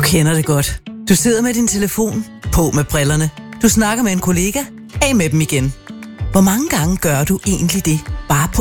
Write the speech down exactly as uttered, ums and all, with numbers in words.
kender det godt. Du sidder med din telefon, på med brillerne. Du snakker med en kollega, af med dem igen. Hvor mange gange gør du egentlig det, bare på